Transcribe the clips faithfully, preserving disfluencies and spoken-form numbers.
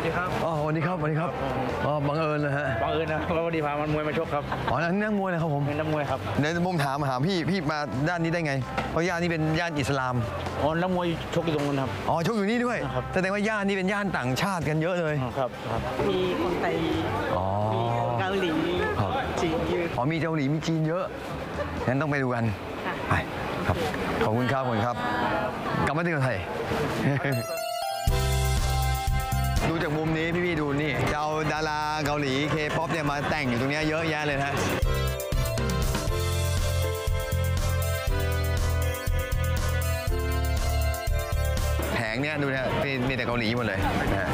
ดีครับอ๋อสวัสดีครับสวัสดีครับอ๋อบังเอิญนะฮะบังเอิญนะแล้ววันนี้พามันมวยมาชกครับอ๋อนั่งมวยนะครับผมเป็นนักมวยครับเดี๋ยวผมถามหาพี่พี่มาด้านนี้ได้ไงเพราะย่านนี้เป็นย่านอิสลามอ๋อนักมวยชกอยู่ตรงนั้นครับอ๋อชกอยู่นี่ด้วยแสดงว่าย่านนี้เป็นย่านต่างชาติกันเยอะเลยครับครับมีคนไทยมีเกาหลีจีนเยอะอ๋อมีเกาหลีมีจีนเยอะงั้นต้องไปดูกันไปครับขอบคุณครับขอบคุณครับกลับมาที่ไทยดูจากมุมนี้พี่ๆดูนี่จะเอาดาราเกาหลีเคป๊อปเนี่ยมาแต่งอยู่ตรงนี้เยอะแยะเลยนะแผงเนี่ยดูเนี่ยมีแต่เกาหลีหมดเลยนะ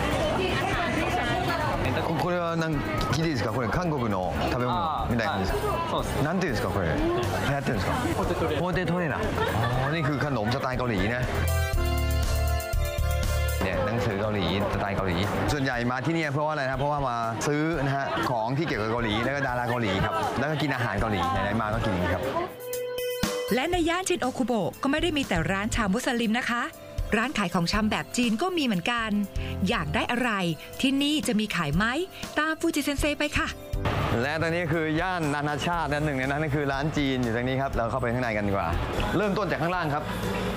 これは何聞いていいですかこれ韓国の食べ物みたいなんですなんていうんですかこれ流行ってるんですかポテトレラอ๋อนี่คือขนมสไตล์เกาหลีนะเนี่ยหนังสือเกาหลีสไตล์เกาหลีส่วนใหญ่มาที่นี่เพราะว่าอะไรนะเพราะว่ามาซื้อนะฮะของที่เกี่ยวกับเกาหลีแล้วก็ดาราเกาหลีครับแล้วก็กินอาหารเกาหลีไหนๆมาก็กินครับและในย่านชินโอคุโบะก็ไม่ได้มีแต่ร้านชาวมุสลิมนะคะร้านขายของชำแบบจีนก็มีเหมือนกันอยากได้อะไรที่นี่จะมีขายไหมตามฟูจิเซนเซไปค่ะและตอนนี้คือย่านนานาชาตินั่นหนึ่งในนั้นคือร้านจีนอยู่ตรงนี้ครับเราเข้าไปข้างในกันดีกว่าเริ่มต้นจากข้างล่างครับ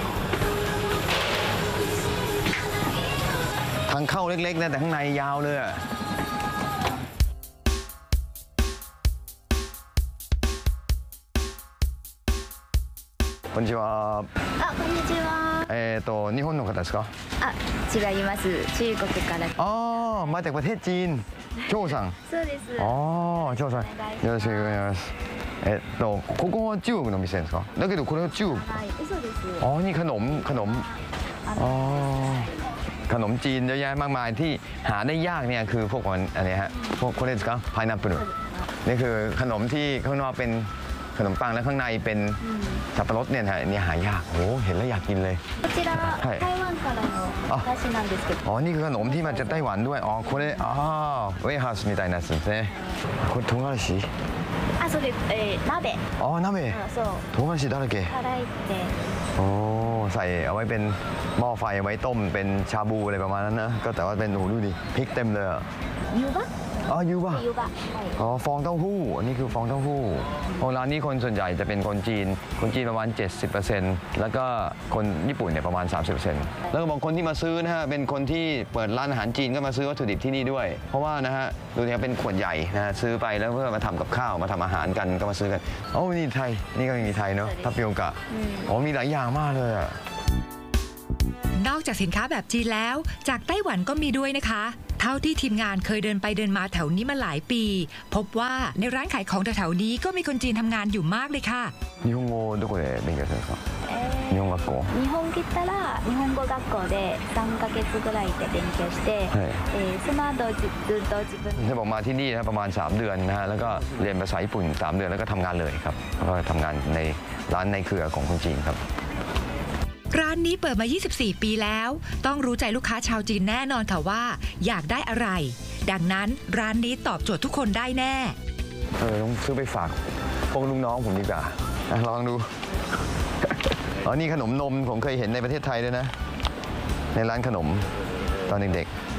ทางเข้าเล็กๆนะแต่ข้างในยาวเลยこんにちは。 あ、こんにちは。 えっと日本の方ですか？ あ、違います。中国から。 อ๋อมาจากประเทศจีนโชซังそうです。 อ๋อโชซังよろしくお願いしますえっとここは中国の店ですか？だけどこれは中国。 はい、そうです。 อ๋อนี่ขนมขนมอ๋อขนมจีนเยอะแยะมากมายที่หาได้ยากเนี่ยคือพวกอันนี้ฮะพวกคนเรียกว่าพายนัปเปิลนี่คือขนมที่ข้างนอกเป็นขนมปังแล้วข้างในเป็นสับปะรดเนี่ยฮะนี่หายากโอ้เห็นแล้วอยากกินเลยこちらは台湾からのお菓子なんですけどอ๋อนี่คือขนมที่มาจากไต้หวันด้วยอ๋อこれああウェイハウスみたいなやつですねこれ唐辛子あ、そうです。えー、鍋อ๋อ鍋そう唐辛子だらけ辛いってโอ้ใส่เอาไว้เป็นหม้อไฟไว้ต้มเป็นชาบูอะไรประมาณนั้นนะก็แต่ว่าเป็นโอ้ดูดิพริกเต็มเลยยูบะอ๋อยูบะยูบะอ๋อฟองเต้าหู้อันนี้คือฟองเต้าหู้ของร้านนี้คนส่วนใหญ่จะเป็นคนจีนคนจีนประมาณ เจ็ดสิบเปอร์เซ็นต์ แล้วก็คนญี่ปุ่นเนี่ยประมาณ สามสิบเปอร์เซ็นต์ แล้วก็บางคนที่มาซื้อนะฮะเป็นคนที่เปิดร้านอาหารจีนก็มาซื้อวัตถุดิบที่นี่ด้วยเพราะว่านะฮะดูเนี่ยเป็นขวดใหญ่นะฮะซื้อไปแล้วเพื่อมาทำกับข้าวมาทำอาหารกันก็มาซื้อกันโอ้นี่ไทยนี่ก็มีไทยเนาะทัพเปียวกะอ๋อมีหลายอย่างมากเลยอะนอกจากสินค้าแบบจีนแล้วจากไต้หวันก็มีด้วยนะคะเท่าที่ทีมงานเคยเดินไปเดินมาแถวนี้มาหลายปีพบว่าในร้านขายของแถวๆนี้ก็มีคนจีนทำงานอยู่มากเลยค่ะ日本語どこで勉強するんですか？日本学校日本来たら日本語学校でさんかげつぐらいで勉強して、えー、その後ずっと自分จะบอกมาที่นี่นะประมาณสามเดือนนะฮะแล้วก็เรียนภาษาญี่ปุ่นสามเดือนแล้วก็ทำงานเลยครับแล้วก็ทำงานในร้านในเครือของคนจีนครับร้านนี้เปิดมายี่สิบสี่ปีแล้วต้องรู้ใจลูกค้าชาวจีนแน่นอนค่ะว่าอยากได้อะไรดังนั้นร้านนี้ตอบโจทย์ทุกคนได้แน่เออต้องซื้อไปฝากพวกลูกน้องผมดีกว่าลองดูอ๋อนี่ขนมนมผมเคยเห็นในประเทศไทยด้วยนะในร้านขนมตอนเด็กๆ